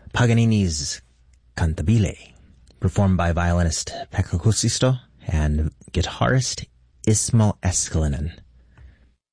Paganini's Cantabile, performed by violinist Pekka Kuusisto and guitarist Ismo Eskelinen.